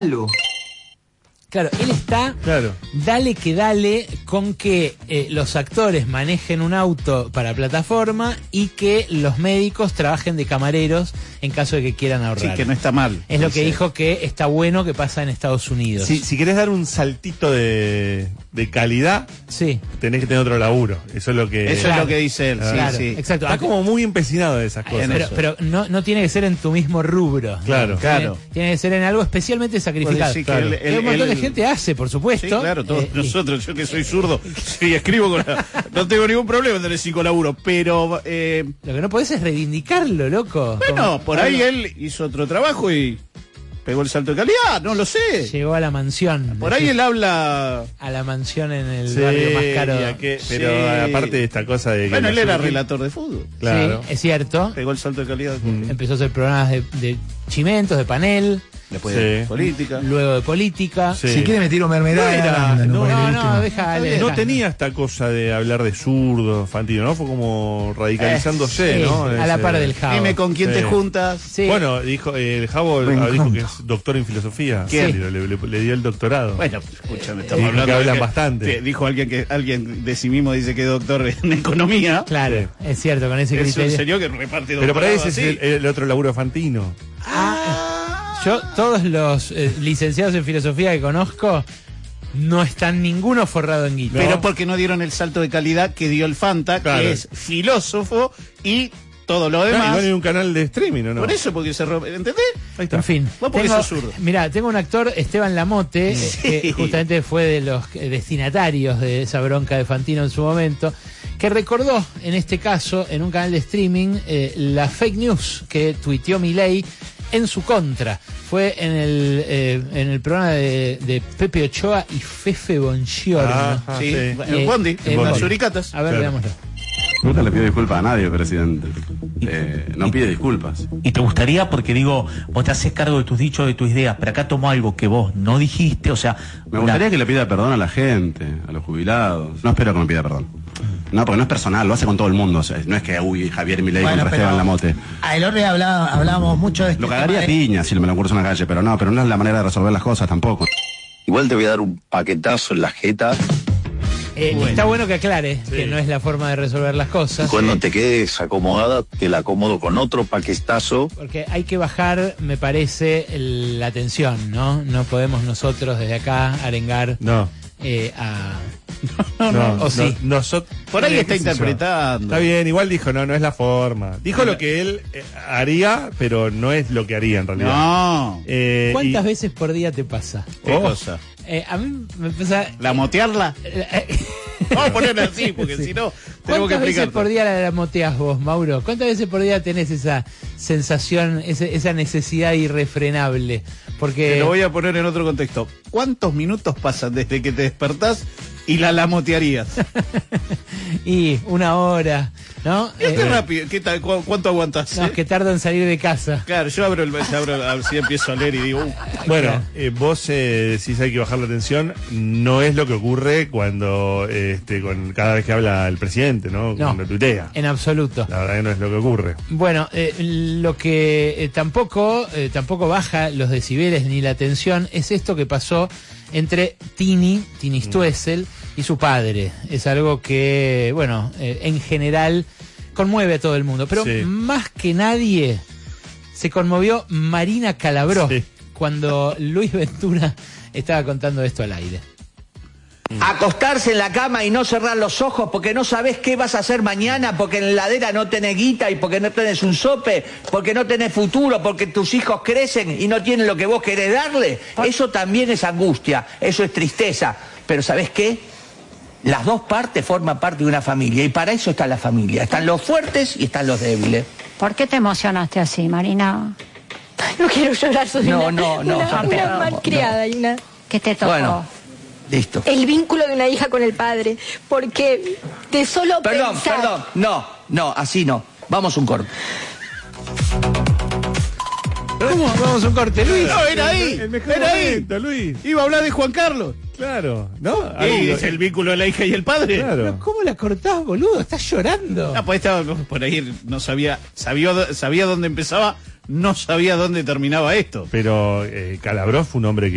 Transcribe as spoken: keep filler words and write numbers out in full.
Claro, él está, claro. dale que dale con que eh, los actores manejen un auto para plataforma y que los médicos trabajen de camareros en caso de que quieran ahorrar. Sí, que no está mal. Es lo que dijo que está bueno que pasa en Estados Unidos. Si, si querés dar un saltito de, de calidad, sí, tenés que tener otro laburo. Eso es lo que... Eso claro. es lo que dice él, sí, claro, sí. exacto. Está como muy empecinado de esas cosas. Pero, pero no, no tiene que ser en tu mismo rubro. Claro, ¿no? claro. Tiene, tiene que ser en algo especialmente sacrificado. Sí, que claro. él- Que él- un montón él- de gente hace, por supuesto. Sí, claro, todos Eh, y- nosotros, yo que soy zurdo, sí, escribo con la- no tengo ningún problema en tener cinco laburos, pero eh, Lo que no podés es reivindicarlo, loco. bueno, Como- por ahí él hizo otro trabajo y pegó el salto de calidad, no lo sé. Llegó a la mansión. Por ahí él habla. A la mansión en el Sí, barrio más caro. y a qué- pero Sí. aparte de esta cosa de que... Bueno, él los era surgí- relator de fútbol. Claro. Sí, es cierto. Pegó el salto de calidad. Empezó a hacer programas de, de chimentos, de panel, Después Sí. de política. luego de política. Sí. Si quiere me tiro mermelada. No era- anda, no, ponele, No, ¿viste? no, déjale. No déjale. tenía esta cosa de hablar de zurdo, Fantino, ¿no? Fue como radicalizándose, Sí, ¿no? a la Ese- par del Javo. Dime con quién Sí. te juntas. Sí. Bueno, dijo, eh, el Javo Me ah, dijo encanta. que es doctor en filosofía. ¿Quién? Sí, le, le- le dio el doctorado. Bueno, escúchame, Eh, estamos que hablando hablan de bastante. que dijo alguien que alguien de sí mismo dice que es doctor en economía. Claro, Sí. es cierto, con ese Es un criterio. señor que reparte Pero para doctorados ese es así. el, el otro laburo de Fantino. Yo, todos los eh, licenciados en filosofía que conozco, no están ninguno forrado en guita. Pero porque no dieron el salto de calidad que dio el Fanta, Claro. que es filósofo y todo lo Ah, demás. igual en un canal de streaming, ¿o no? Por eso, porque se rompe. ¿Entendés? Ahí está. En fin, Vos porque tengo, sos zurdo. mirá, tengo un actor, Esteban Lamote, Sí. eh, que justamente fue de los eh, destinatarios de esa bronca de Fantino en su momento, que recordó, en este caso, en un canal de streaming, eh, la fake news que tuiteó Milei en su contra. Fue en el, eh, en el programa de, de Pepe Ochoa y Fefe Bongiorno. Ajá, sí, sí. en Eh, Bondi, en en Bondi. las Suricatas. A ver, Claro. veámoslo. Nunca le pido disculpas a nadie, presidente. Eh, no pide disculpas. Y te gustaría, porque digo, vos te haces cargo de tus dichos, de tus ideas, pero acá tomó algo que vos no dijiste, o sea... Me gustaría que le pida perdón a la gente, a los jubilados. No espero que me pida perdón. No, porque no es personal, lo hace con todo el mundo. O sea, no es que, uy, Javier Milei Bueno, contra pero Esteban Lamote. A el otro día hablaba- hablábamos mucho de este Lo tema cagaría a de- piña si me lo encuentro en la calle, pero no, pero no es la manera de resolver las cosas tampoco. Igual te voy a dar un paquetazo en la jeta. Eh, Bueno. Está bueno que aclare que no es la forma de resolver las cosas. Cuando te quedes acomodada, te la acomodo con otro paquetazo. Porque hay que bajar, me parece, el- la tensión, ¿no? No podemos nosotros desde acá arengar No. eh, a... No, no, No, o sí. no, nosotros- Por ahí eh, está qué sé yo. interpretando. Está bien, igual dijo, no, no es la forma. Dijo lo que él eh, haría, pero no es lo que haría en realidad. No. Eh, ¿Cuántas y- veces por día te pasa? ¿Qué Oh. cosa? Eh, a mí me pasa... ¿La motearla? eh, Vamos a ponerla así, porque Sí. si no, tenemos que ¿Cuántas veces explicar. por día la, la moteas vos, Mauro? ¿Cuántas veces por día tenés esa sensación, ese- esa necesidad irrefrenable? Porque... Te lo voy a poner en otro contexto. ¿Cuántos minutos pasan desde que te despertás y la lamotearías? Y una hora, ¿no? Este Eh, rápido, ¿qué tal? ¿Cu- ¿Cuánto aguantás? no, eh? que tarda en salir de casa. Claro, yo abro el yo abro, a ver si empiezo a leer y digo, uh, Bueno, eh, vos eh, decís hay que bajar la tensión, no es lo que ocurre cuando, eh, este, con cada vez que habla el presidente, ¿no? No. Cuando tuitea. En absoluto. La verdad que no es lo que ocurre. Bueno, eh, lo que eh, tampoco, eh, tampoco baja los decibeles ni la tensión es esto que pasó entre Tini, Tini Stoessel, y su padre. Es algo que, bueno, eh, en general conmueve a todo el mundo. Pero Sí. más que nadie se conmovió Marina Calabró Sí. cuando Luis Ventura estaba contando esto al aire. Acostarse en la cama y no cerrar los ojos porque no sabés qué vas a hacer mañana, porque en la heladera no tenés guita y porque no tenés un sope, porque no tenés futuro, porque tus hijos crecen y no tienen lo que vos querés darle. Eso también es angustia, eso es tristeza. Pero ¿sabés qué? Las dos partes forman parte de una familia y para eso está la familia. Están los fuertes y están los débiles. ¿Por qué te emocionaste así, Marina? No quiero llorar, soy No, una, no, no, una, no, una no, malcriada y una... ¿Qué te tocó? Bueno, listo. El vínculo de una hija con el padre, porque de solo Perdón, pensar... perdón, no, no, así no. Vamos un corte. ¿Cómo? Vamos a un corte, Luis. no, era ahí, El mejor era ahí. momento, Luis. Iba a hablar de Juan Carlos. Claro, ¿no? Y Algo- es el vínculo de la hija y el padre. Claro. ¿Cómo la cortás, boludo? Estás llorando. Ah, pues estaba por ahí, no sabía, sabía, sabía dónde empezaba, no sabía dónde terminaba esto. Pero eh, Calabró fue un hombre que